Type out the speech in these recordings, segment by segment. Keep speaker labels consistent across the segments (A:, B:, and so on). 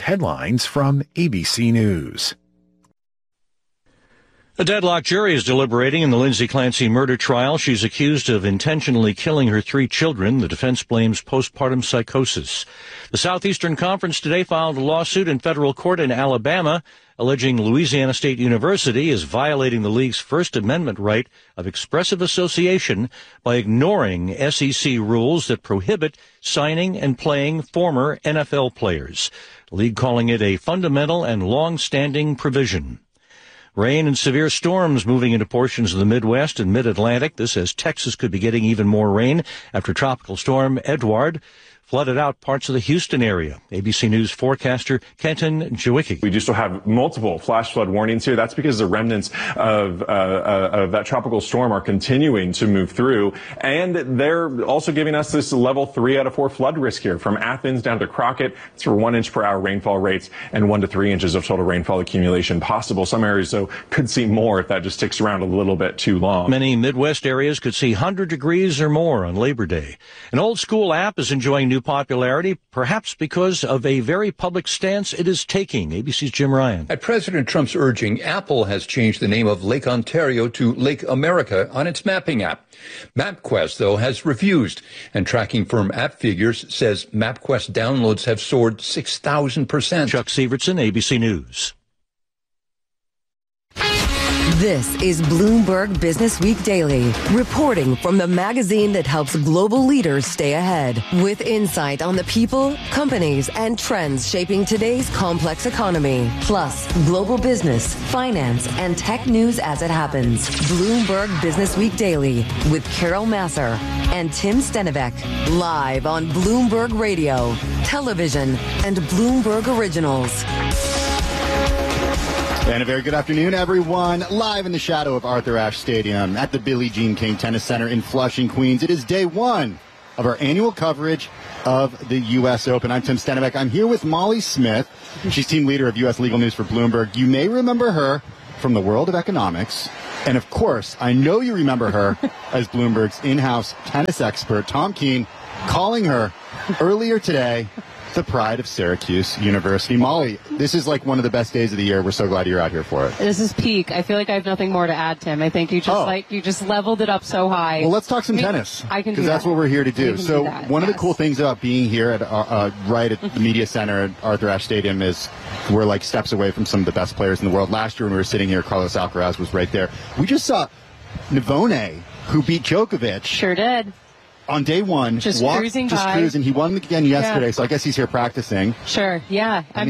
A: headlines from ABC News.
B: A deadlocked jury is deliberating in the Lindsay Clancy murder trial. She's accused of intentionally killing her 3 children. The defense blames postpartum psychosis. The Southeastern Conference today filed a lawsuit in federal court in Alabama alleging Louisiana State University is violating the league's First Amendment right of expressive association by ignoring SEC rules that prohibit signing and playing former NFL players. The league calling it a fundamental and long-standing provision. Rain and severe storms moving into portions of the Midwest and Mid-Atlantic. This as Texas could be getting even more rain after Tropical Storm Edward flooded out parts of the Houston area. ABC News forecaster Kenton Jawicki.
C: We do still have multiple flash flood warnings here. That's because the remnants of that tropical storm are continuing to move through. And they're also giving us this level 3 out of 4 flood risk here from Athens down to Crockett. It's for 1 inch per hour rainfall rates and 1 to 3 inches of total rainfall accumulation possible. Some areas, though, could see more if that just sticks around a little bit too long.
B: Many Midwest areas could see 100 degrees or more on Labor Day. An old school app is enjoying new popularity, perhaps because of a very public stance it is taking. ABC's Jim Ryan.
D: At President Trump's urging, Apple has changed the name of Lake Ontario to Lake America on its mapping app. MapQuest, though, has refused, and tracking firm AppFigures says MapQuest downloads have soared 6,000%.
B: Chuck Sievertson, ABC News.
E: This is Bloomberg Business Week Daily, reporting from the magazine that helps global leaders stay ahead, with insight on the people, companies, and trends shaping today's complex economy, plus global business, finance, and tech news as it happens. Bloomberg Business Week Daily with Carol Masser and Tim Stenivek, live on Bloomberg Radio, television, and Bloomberg Originals.
F: And a very good afternoon, everyone. Live in the shadow of Arthur Ashe Stadium at the Billie Jean King Tennis Center in Flushing, Queens. It is day 1 of our annual coverage of the U.S. Open. I'm Tim Stenivek. I'm here with Molly Smith. She's team leader of U.S. Legal News for Bloomberg. You may remember her from the world of economics. And, of course, I know you remember her as Bloomberg's in-house tennis expert, Tom Keene, calling her earlier today the pride of Syracuse University. Molly, this is like one of the best days of the year. We're so glad you're out here for it.
G: This is peak. I feel like I have nothing more to add, Tim. I think you just leveled it up so high.
F: Well, let's talk some tennis.
G: I can do that.
F: Because that's what we're here to do. So one of the cool things about being here at right at the media center at Arthur Ashe Stadium is we're like steps away from some of the best players in the world. Last year when we were sitting here, Carlos Alcaraz was right there. We just saw Navone, who beat Djokovic.
G: Sure did.
F: On day 1,
G: just cruising.
F: He won again yesterday, so I guess he's here practicing.
G: Sure, yeah. I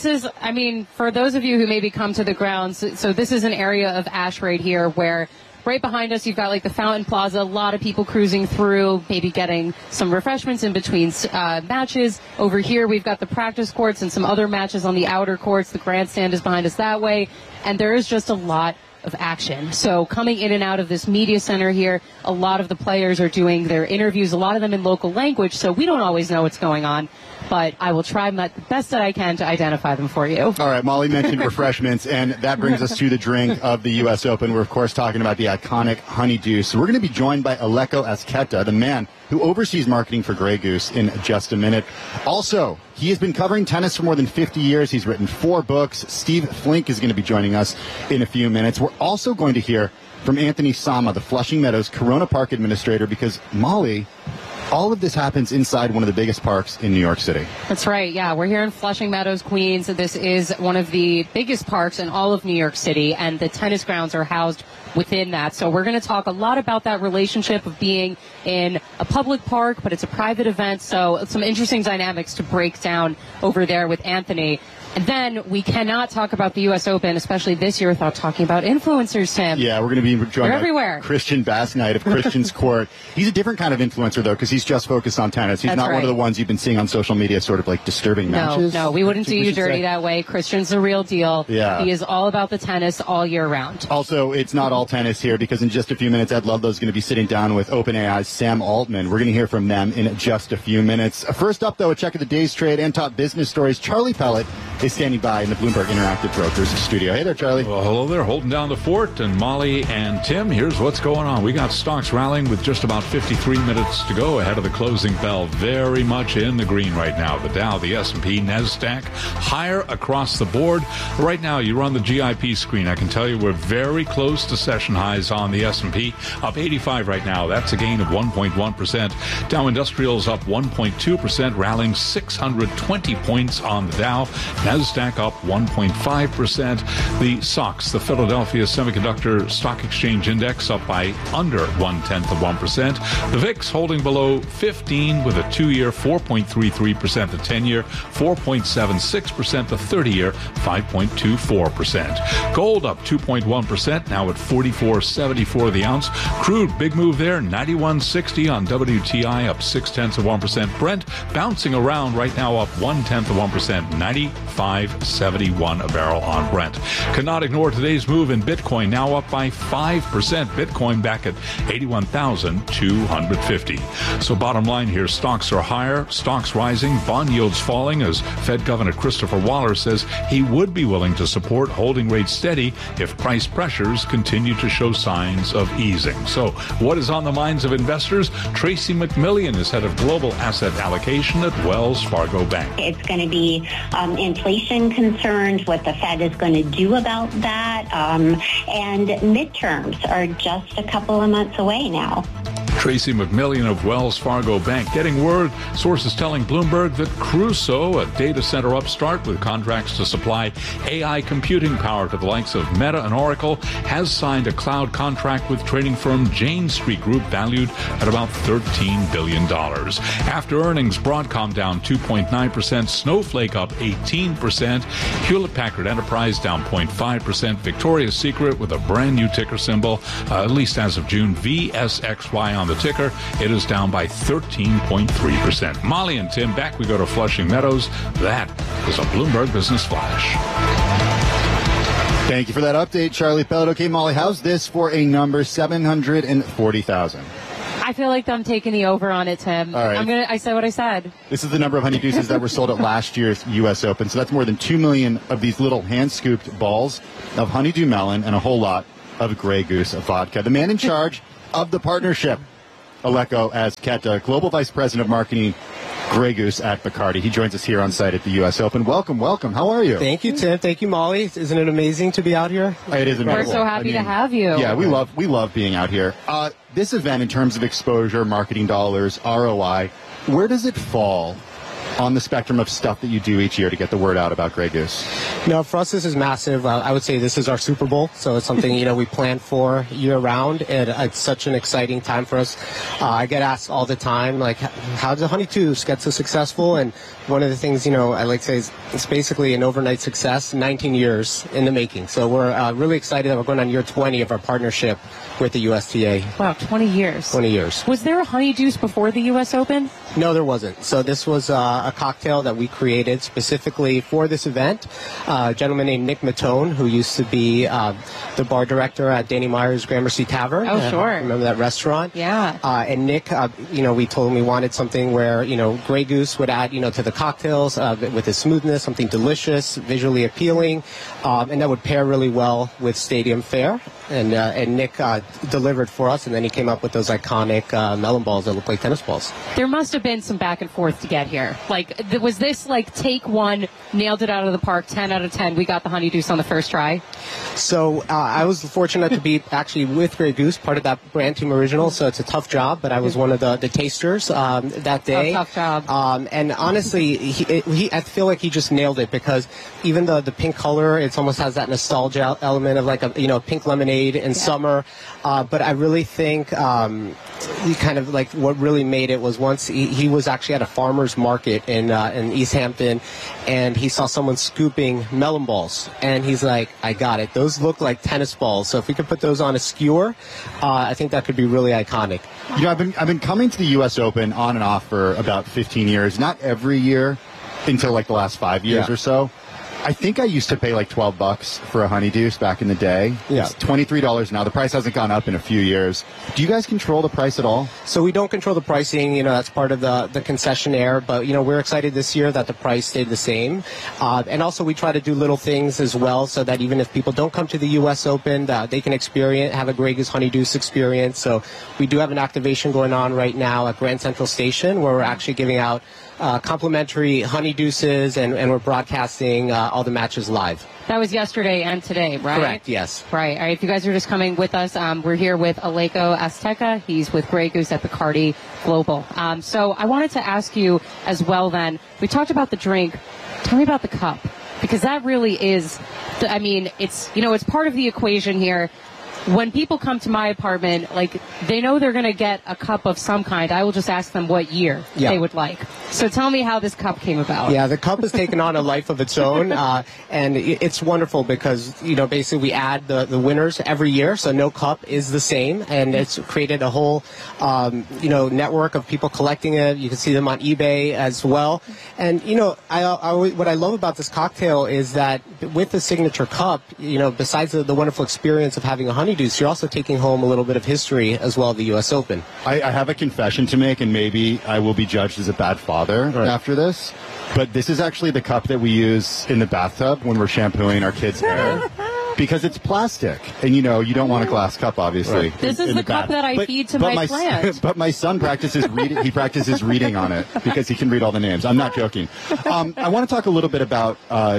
G: mean, for those of you who maybe come to the grounds, so this is an area of Ashe right here where right behind us you've got like the Fountain Plaza, a lot of people cruising through, maybe getting some refreshments in between matches. Over here we've got the practice courts and some other matches on the outer courts. The grandstand is behind us that way, and there is just a lot of action. So coming in and out of this media center here, a lot of the players are doing their interviews, a lot of them in local language, so we don't always know what's going on, but I will try the best that I can to identify them for you.
F: All right, Molly mentioned refreshments, and that brings us to the drink of the U.S. Open. We're, of course, talking about the iconic Honeydew. So we're going to be joined by Aleko Azqueta, the man who oversees marketing for Grey Goose, in just a minute. Also, he has been covering tennis for more than 50 years. He's written 4 books. Steve Flink is going to be joining us in a few minutes. We're also going to hear from Anthony Sama, the Flushing Meadows Corona Park administrator, because, Molly, all of this happens inside one of the biggest parks in New York City.
G: That's right, yeah. We're here in Flushing Meadows, Queens. This is one of the biggest parks in all of New York City, and the tennis grounds are housed within that. So we're going to talk a lot about that relationship of being in a public park, but it's a private event. So some interesting dynamics to break down over there with Anthony. And then we cannot talk about the U.S. Open, especially this year, without talking about influencers, Tim.
F: Yeah, we're going to be joined
G: by
F: Christian Bass-Knight of Christian's Court. He's a different kind of influencer, though, because he's just focused on tennis. He's not one of the ones you've been seeing on social media sort of like disturbing matches.
G: No, we wouldn't do you dirty that way. Christian's the real deal.
F: Yeah.
G: He is all about the tennis all year round.
F: Also, it's not all tennis here, because in just a few minutes, Ed Ludlow is going to be sitting down with OpenAI's Sam Altman. We're going to hear from them in just a few minutes. First up, though, a check of the day's trade and top business stories. Charlie Pellet is standing by in the Bloomberg Interactive Brokers studio. Hey there, Charlie.
H: Well, hello there. Holding down the fort. And Molly and Tim, here's what's going on. We got stocks rallying with just about 53 minutes to go ahead of the closing bell. Very much in the green right now. The Dow, the S&P, NASDAQ, higher across the board. Right now, you run the GIP screen. I can tell you we're very close to session highs on the S&P. Up 85 right now. That's a gain of 1.1%. Dow Industrials up 1.2%, rallying 620 points on the Dow. NASDAQ up 1.5%. The SOX, the Philadelphia Semiconductor Stock Exchange Index, up by under 0.1%. The VIX holding below 15 with a 2-year 4.33%, the 10-year 4.76%, the 30-year 5.24%. Gold up 2.1%, now at $44.74 the ounce. Crude, big move there, 91.60 on WTI, up 0.6%. Brent bouncing around right now, up 0.1%, 95.71 a barrel on Brent. Cannot ignore today's move in Bitcoin, now up by 5%. Bitcoin back at 81,250. So bottom line here, stocks are higher, stocks rising, bond yields falling as Fed Governor Christopher Waller says he would be willing to support holding rates steady if price pressures continue to show signs of easing. So what is on the minds of investors? Tracy McMillian is head of global asset allocation at Wells Fargo Bank.
I: It's going to be inflation concerns, what the Fed is going to do about that, and midterms are just a couple of months away now.
H: Tracy McMillian of Wells Fargo Bank getting word, sources telling Bloomberg that Crusoe, a data center upstart with contracts to supply AI computing power to the likes of Meta and Oracle, has signed a cloud contract with trading firm Jane Street Group valued at about $13 billion. After earnings, Broadcom down 2.9%, Snowflake up 18%, Hewlett-Packard Enterprise down 0.5%, Victoria's Secret with a brand new ticker symbol, at least as of June, VSXY on the ticker. It is down by 13.3%. Molly and Tim, back we go to Flushing Meadows. That is a Bloomberg Business Flash.
F: Thank you for that update, Charlie Pellet. Okay, Molly, how's this for a number 740,000?
G: I feel like I'm taking the over on it, Tim.
F: All right.
G: I said what I said.
F: This is the number of honeydeuces that were sold at last year's U.S. Open. So that's more than 2 million of these little hand-scooped balls of honeydew melon and a whole lot of Grey Goose vodka. The man in charge of the partnership, Aleko Azqueta, Global Vice President of Marketing, Grey Goose at Bacardi. He joins us here on site at the U.S. Open. Welcome. How are you?
J: Thank you, Tim. Thank you, Molly. Isn't it amazing to be out here?
F: It is amazing.
G: We're so happy to have you.
F: Yeah, we love being out here. This event, in terms of exposure, marketing dollars, ROI, where does it fall on the spectrum of stuff that you do each year to get the word out about Grey Goose?
J: No, for us, this is massive. I would say this is our Super Bowl, so it's something, we plan for year-round, and it's such an exciting time for us. I get asked all the time, like, how does Honeydews get so successful? And one of the things, I like to say is it's basically an overnight success, 19 years in the making. So we're really excited that we're going on year 20 of our partnership with the USTA.
G: Wow, 20 years.
J: 20 years.
G: Was there a Honeydews before the U.S. Open?
J: No, there wasn't. So this was a cocktail that we created specifically for this event. A gentleman named Nick Matone, who used to be the bar director at Danny Meyer's Gramercy Tavern.
G: Oh, sure.
J: Remember that restaurant?
G: Yeah.
J: And Nick, we told him we wanted something where, Grey Goose would add, to the cocktails with its smoothness, something delicious, visually appealing, and that would pair really well with stadium fare. And Nick delivered for us, and then he came up with those iconic melon balls that look like tennis balls.
G: There must have been some back and forth to get here. Like, was this like take one, nailed it out of the park, 10 out of 10, we got the Honeydews on the first try?
J: So I was fortunate to be actually with Grey Goose, part of that brand team original, so it's a tough job, but I was one of the tasters that day.
G: Tough job.
J: And honestly, I feel like he just nailed it, because even the pink color, it almost has that nostalgia element of like a pink lemonade in summer. But I really think he kind of like what really made it was once he was actually at a farmer's market in East Hampton, and he saw someone scooping melon balls, and he's like, I got it. Those look like tennis balls. So if we could put those on a skewer, I think that could be really iconic.
F: I've been coming to the U.S. Open on and off for about 15 years. Not every year until like the last 5 years or so. I think I used to pay like $12 for a honeydew back in the day.
J: Yeah.
F: It's $23 now. The price hasn't gone up in a few years. Do you guys control the price at all?
J: So we don't control the pricing. That's part of the concessionaire. But, we're excited this year that the price stayed the same. And also we try to do little things as well so that even if people don't come to the U.S. Open, they can have a Grey Goose honeydew experience. So we do have an activation going on right now at Grand Central Station where we're actually giving out complimentary honeydeuces, and we're broadcasting all the matches live.
G: That was yesterday and today, right?
J: Correct, yes.
G: Right. All right, if you guys are just coming with us, we're here with Aleko Azteca. He's with Grey Goose at Bacardi Global. So I wanted to ask you as well then, we talked about the drink. Tell me about the cup, because that really is, it's part of the equation here. When people come to my apartment, they know they're going to get a cup of some kind. I will just ask them what year they would like. So tell me how this cup came about.
J: Yeah, the cup has taken on a life of its own, and it's wonderful because, basically we add the winners every year, so no cup is the same, and it's created a whole, network of people collecting it. You can see them on eBay as well. And, what I love about this cocktail is that with the signature cup, besides the wonderful experience of having a honeydew, you're also taking home a little bit of history as well of the U.S. Open.
F: I have a confession to make, and maybe I will be judged as a bad father after this, but this is actually the cup that we use in the bathtub when we're shampooing our kids' hair. Because it's plastic, and you don't want a glass cup, obviously.
G: Right. This is the cup that I feed to my plants.
F: But my son practices reading. He practices reading on it because he can read all the names. I'm not joking. I want to talk a little bit about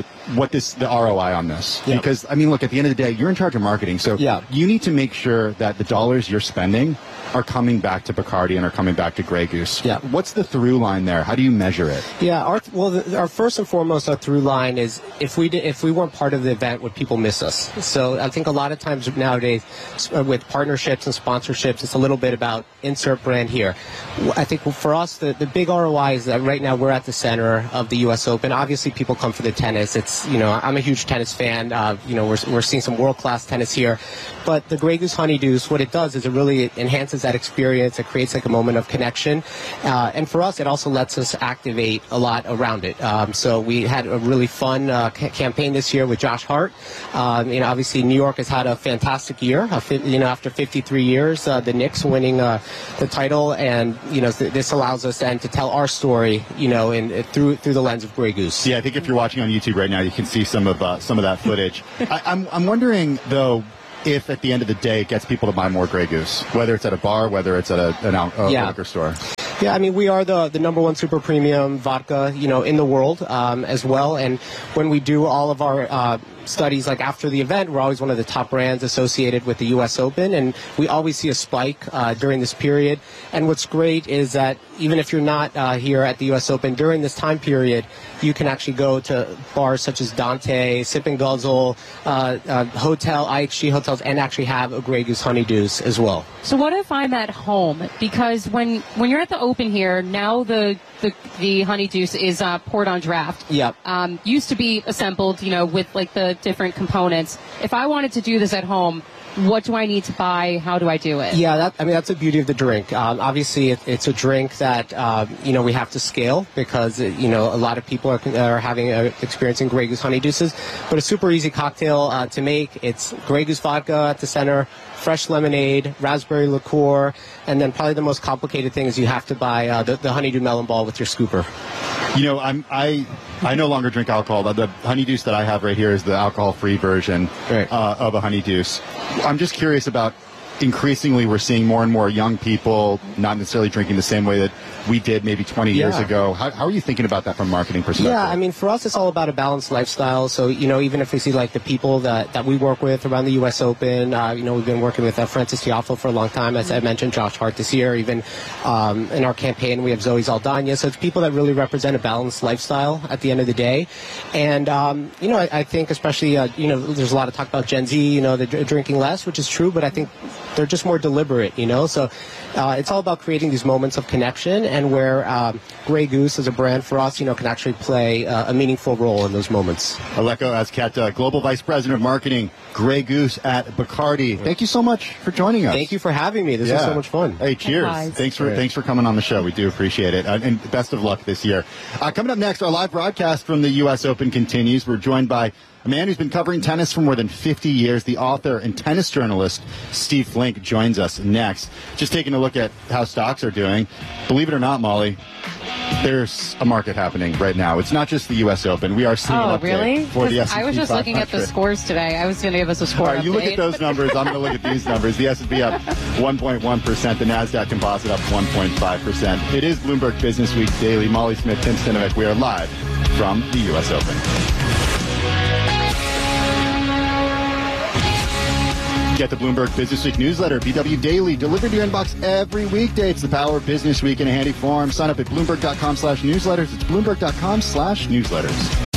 F: the ROI on this, because look, at the end of the day, you're in charge of marketing, so you need to make sure that the dollars you're spending are coming back to Bacardi and are coming back to Grey Goose. Yeah. What's the through line there? How do you measure it?
J: Yeah. Our first and foremost, our through line is if we weren't part of the event, would people miss us? So I think a lot of times nowadays with partnerships and sponsorships, it's a little bit about insert brand here. I think for us, the big ROI is that right now we're at the center of the U.S. Open. Obviously, people come for the tennis. It's, I'm a huge tennis fan. We're seeing some world-class tennis here. But the Grey Goose Honeydews, what it does is it really enhances that experience. It creates a moment of connection. And for us, it also lets us activate a lot around it. So we had a really fun campaign this year with Josh Hart. Obviously, New York has had a fantastic year. After 53 years, the Knicks winning the title, and this allows us then to tell our story, through the lens of Grey Goose.
F: Yeah, I think if you're watching on YouTube right now, you can see some of that footage. I'm wondering though, if at the end of the day it gets people to buy more Grey Goose, whether it's at a bar, whether it's at a liquor store.
J: Yeah, we are the number one super premium vodka, in the world as well. And when we do all of our studies, like after the event, we're always one of the top brands associated with the U.S. Open, and we always see a spike during this period. And what's great is that even if you're not here at the U.S. Open during this time period, you can actually go to bars such as Dante, Sip and Guzzle, IHG hotels, and actually have a Grey Goose Honeydews as well.
G: So what if I'm at home? Because when you're at the Open here, now the Honeydews is poured on draft.
J: Yep.
G: Used to be assembled, with the different components. If I wanted to do this at home, what do I need to buy? How do I do it?
J: Yeah, that's the beauty of the drink. Obviously, it's a drink that we have to scale because a lot of people are experiencing Grey Goose Honeydews, but a super easy cocktail to make. It's Grey Goose vodka at the center, fresh lemonade, raspberry liqueur, and then probably the most complicated thing is you have to buy the Honeydew Melon Ball with your scooper.
F: I no longer drink alcohol. The Honeydews that I have right here is the alcohol-free version of a Honeydews. I'm just curious about, increasingly we're seeing more and more young people not necessarily drinking the same way that we did maybe 20 years ago. How are you thinking about that from a marketing perspective?
J: Yeah, for us it's all about a balanced lifestyle. So, even if we see the people that we work with around the U.S. Open, we've been working with Francis Tiafoe for a long time. As I mentioned, Josh Hart this year. Even in our campaign, we have Zoe Saldana. So it's people that really represent a balanced lifestyle at the end of the day. And, I think especially, there's a lot of talk about Gen Z, they're drinking less, which is true, but I think they're just more deliberate, So it's all about creating these moments of connection, and where Grey Goose as a brand for us, can actually play a meaningful role in those moments.
F: Aleko Azqueta, Global Vice President of Marketing, Grey Goose at Bacardi. Thank you so much for joining us.
J: Thank you for having me. This was so much fun.
F: Hey, cheers. Thanks for coming on the show. We do appreciate it. And best of luck this year. Coming up next, our live broadcast from the U.S. Open continues. We're joined by a man who's been covering tennis for more than 50 years. The author and tennis journalist Steve Flink joins us next. Just taking a look at how stocks are doing. Believe it or not, Molly, there's a market happening right now. It's not just the U.S. Open. We are seeing an update for the S&P 500.
G: I was just looking at the scores today. I was going to give us a score update.
F: You look at those numbers. I'm going to look at these numbers. The S&P up 1.1%. The NASDAQ Composite up 1.5%. It is Bloomberg Business Week Daily. Molly Smith, Tim Stinovic. We are live from the U.S. Open. Get the Bloomberg Business Week newsletter, BW Daily, delivered to your inbox every weekday. It's the power of Business Week in a handy form. Sign up at Bloomberg.com/newsletters. It's Bloomberg.com/newsletters.